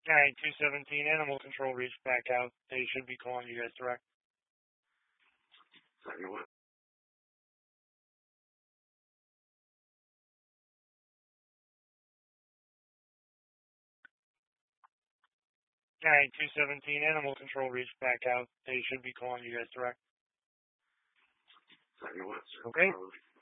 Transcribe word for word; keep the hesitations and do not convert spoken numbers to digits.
Alright, two seventeen, Animal Control reached back out. They should be calling you guys direct. Sorry, what? Alright, two seventeen, Animal Control reached back out. They should be calling you guys direct. Sorry, what? Okay.